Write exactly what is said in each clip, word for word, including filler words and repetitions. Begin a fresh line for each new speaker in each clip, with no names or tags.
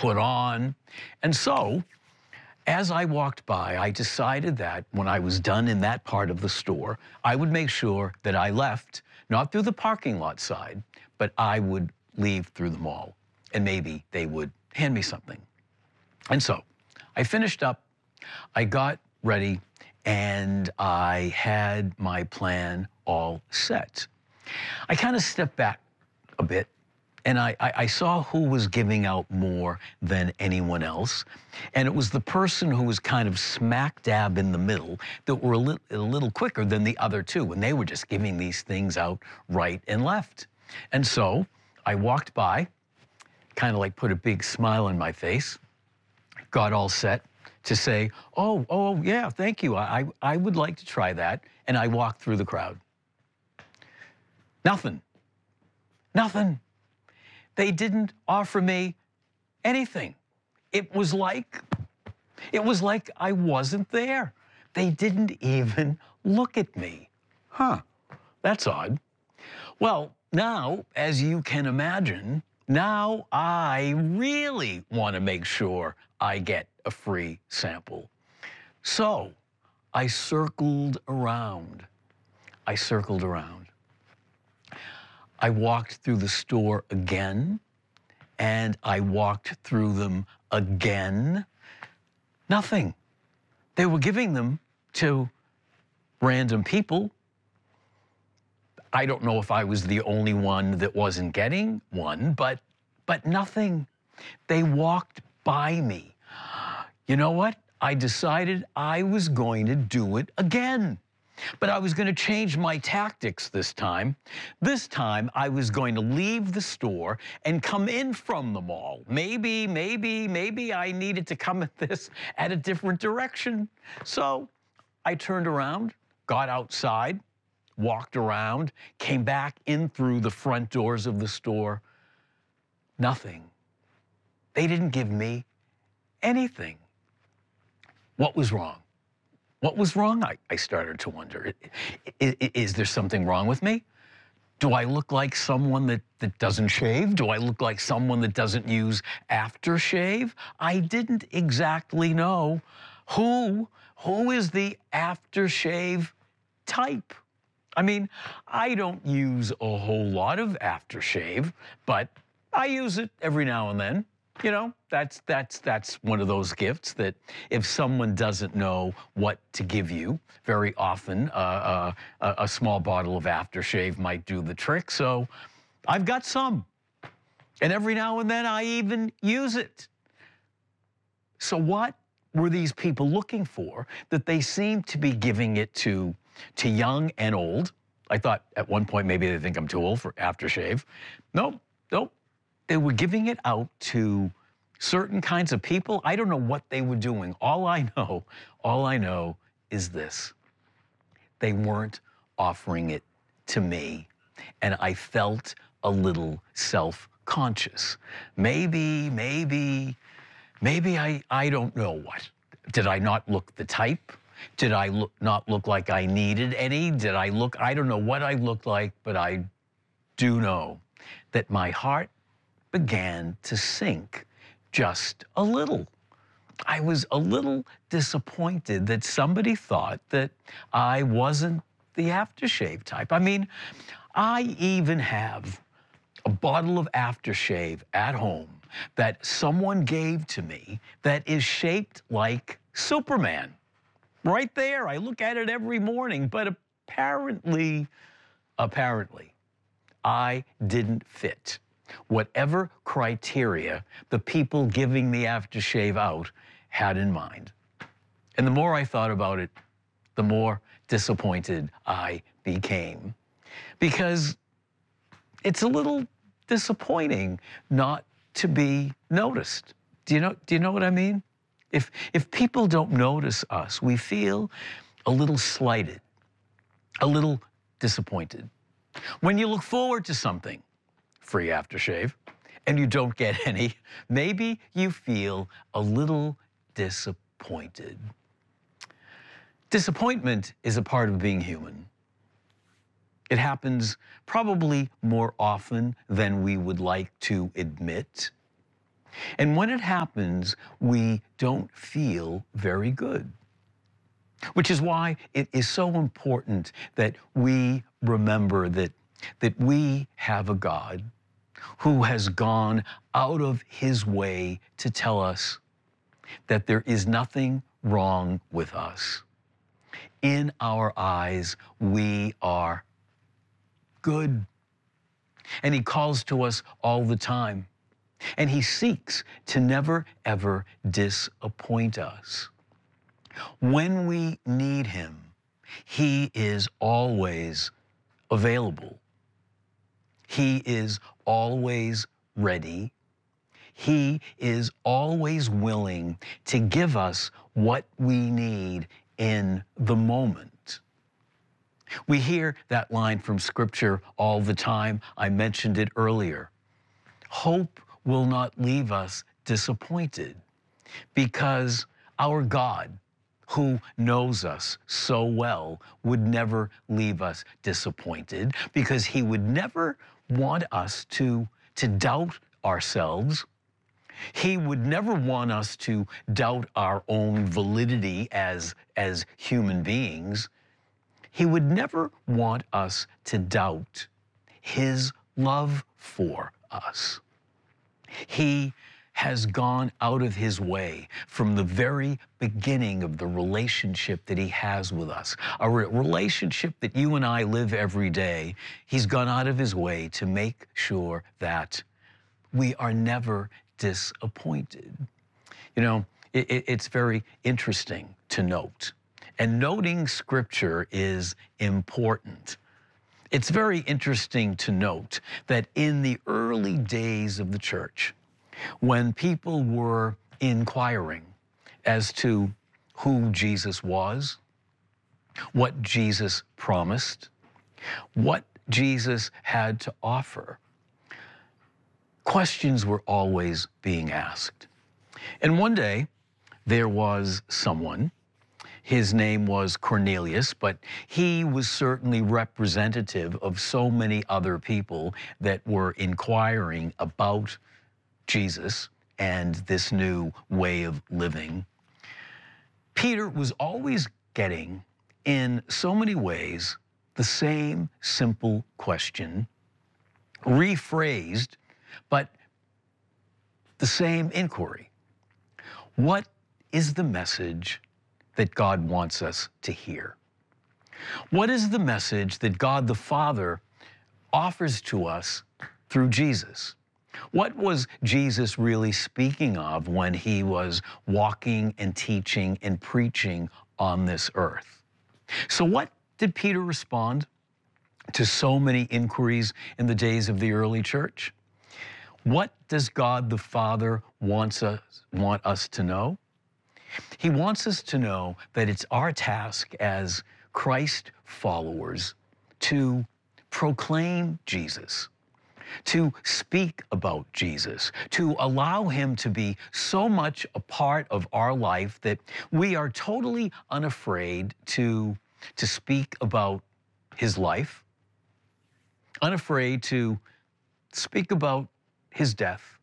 put on. And so, as I walked by, I decided that when I was done in that part of the store, I would make sure that I left, not through the parking lot side, but I would leave through the mall, and maybe they would hand me something. And so, I finished up, I got ready, and I had my plan all set. I kind of stepped back a bit, and I, I, I saw who was giving out more than anyone else, and it was the person who was kind of smack dab in the middle that were a, li a little quicker than the other two, and they were just giving these things out right and left. And so I walked by, kind of like put a big smile on my face, got all set to say, oh, oh, yeah, thank you, I, I would like to try that, and I walked through the crowd. Nothing, nothing. They didn't offer me anything. It was like, it was like I wasn't there. They didn't even look at me. Huh, that's odd. Well, now, as you can imagine, now I really want to make sure I get a free sample. So I circled around. I circled around. I walked through the store again, and I walked through them again. Nothing. They were giving them to random people. I don't know if I was the only one that wasn't getting one, but, but nothing. They walked by me. You know what? I decided I was going to do it again. But I was going to change my tactics this time. This time, I was going to leave the store and come in from the mall. Maybe, maybe, maybe I needed to come at this at a different direction. So I turned around, got outside, walked around, came back in through the front doors of the store. Nothing. They didn't give me anything. What was wrong? What was wrong? I, I started to wonder. Is, is there something wrong with me? Do I look like someone that, that doesn't shave? Do I look like someone that doesn't use aftershave? I didn't exactly know who, who is the aftershave type. I mean, I don't use a whole lot of aftershave, but I use it every now and then. You know, that's, that's, that's one of those gifts that if someone doesn't know what to give you, very often uh, uh, a small bottle of aftershave might do the trick. So I've got some, and every now and then I even use it. So what were these people looking for that they seemed to be giving it to, to young and old? I thought at one point maybe they think I'm too old for aftershave. Nope, nope. They were giving it out to certain kinds of people. I don't know what they were doing. All I know, all I know is this. They weren't offering it to me, and I felt a little self-conscious. Maybe, maybe, maybe I, I don't know what. Did I not look the type? Did I look, not look like I needed any? Did I look, I don't know what I looked like, but I do know that my heart began to sink just a little. I was a little disappointed that somebody thought that I wasn't the aftershave type. I mean, I even have a bottle of aftershave at home that someone gave to me that is shaped like Superman. Right there, I look at it every morning, but apparently, apparently, I didn't fit whatever criteria the people giving the aftershave out had in mind. And the more I thought about it, the more disappointed I became. Because it's a little disappointing not to be noticed. Do you know, do you know what I mean? If, if people don't notice us, we feel a little slighted, a little disappointed. When you look forward to something, free aftershave, and you don't get any, maybe you feel a little disappointed. Disappointment is a part of being human. It happens probably more often than we would like to admit. And when it happens, we don't feel very good, which is why it is so important that we remember that, that we have a God who has gone out of his way to tell us that there is nothing wrong with us. In our eyes, we are good. And he calls to us all the time. And he seeks to never, ever disappoint us. When we need him, he is always available. He is always ready. He is always willing to give us what we need in the moment. We hear that line from Scripture all the time. I mentioned it earlier. Hope will not leave us disappointed, because our God, who knows us so well, would never leave us disappointed, because he would never want us to, to doubt ourselves. He would never want us to doubt our own validity as, as human beings. He would never want us to doubt his love for us. He has gone out of his way from the very beginning of the relationship that he has with us, a re- relationship that you and I live every day. He's gone out of his way to make sure that we are never disappointed. You know, it, it, it's very interesting to note, and noting Scripture is important. It's very interesting to note that in the early days of the church, when people were inquiring as to who Jesus was, what Jesus promised, what Jesus had to offer, questions were always being asked. And one day, there was someone. His name was Cornelius, but he was certainly representative of so many other people that were inquiring about Jesus and this new way of living. Peter was always getting, in so many ways, the same simple question, rephrased, but the same inquiry. What is the message that God wants us to hear? What is the message that God the Father offers to us through Jesus? What was Jesus really speaking of when he was walking and teaching and preaching on this earth? So what did Peter respond to so many inquiries in the days of the early church? What does God the Father wants us, want us to know? He wants us to know that it's our task as Christ followers to proclaim Jesus, to speak about Jesus, to allow him to be so much a part of our life that we are totally unafraid to, to speak about his life, unafraid to speak about his death,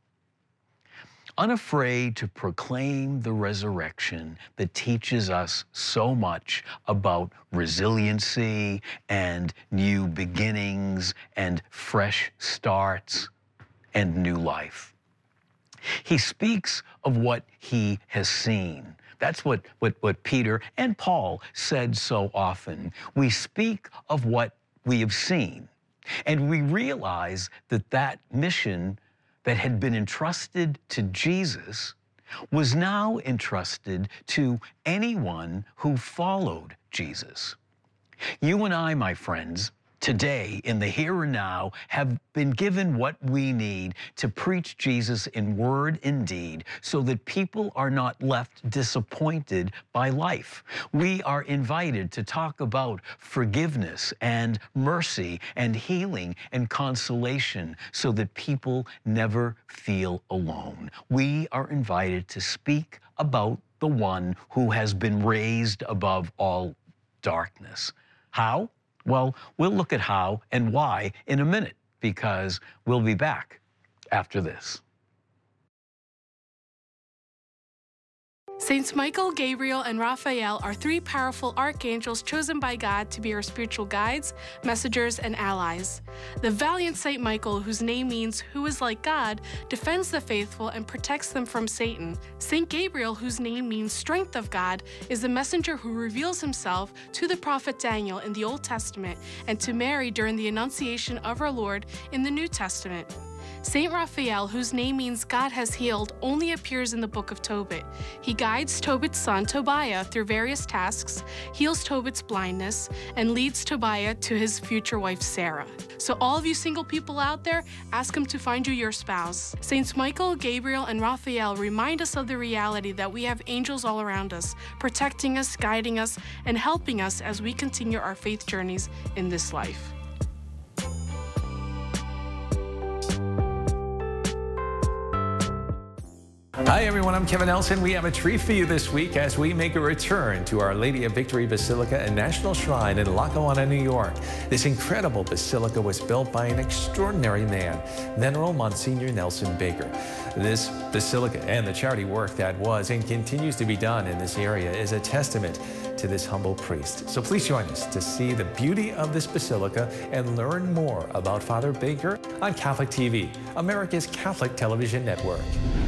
unafraid to proclaim the resurrection that teaches us so much about resiliency and new beginnings and fresh starts and new life. He speaks of what he has seen. That's what, what, what Peter and Paul said so often. We speak of what we have seen, and we realize that that mission that had been entrusted to Jesus was now entrusted to anyone who followed Jesus. You and I, my friends, today, in the here and now, have been given what we need to preach Jesus in word and deed so that people are not left disappointed by life. We are invited to talk about forgiveness and mercy and healing and consolation so that people never feel alone. We are invited to speak about the one who has been raised above all darkness. How? Well, we'll look at how and why in a minute, because we'll be back after this.
Saints Michael, Gabriel, and Raphael are three powerful archangels chosen by God to be our spiritual guides, messengers, and allies. The valiant Saint Michael, whose name means "who is like God," defends the faithful and protects them from Satan. Saint Gabriel, whose name means strength of God, is the messenger who reveals himself to the prophet Daniel in the Old Testament and to Mary during the Annunciation of our Lord in the New Testament. Saint Raphael, whose name means God has healed, only appears in the book of Tobit. He guides Tobit's son Tobiah through various tasks, heals Tobit's blindness, and leads Tobiah to his future wife Sarah. So all of you single people out there, ask him to find you your spouse. Saints Michael, Gabriel, and Raphael remind us of the reality that we have angels all around us, protecting us, guiding us, and helping us as we continue our faith journeys in this life.
Hi everyone, I'm Kevin Nelson. We have a treat for you this week as we make a return to Our Lady of Victory Basilica and National Shrine in Lackawanna, New York. This incredible basilica was built by an extraordinary man, Venerable Monsignor Nelson Baker. This basilica and the charity work that was and continues to be done in this area is a testament to this humble priest. So please join us to see the beauty of this basilica and learn more about Father Baker on Catholic T V, America's Catholic television network.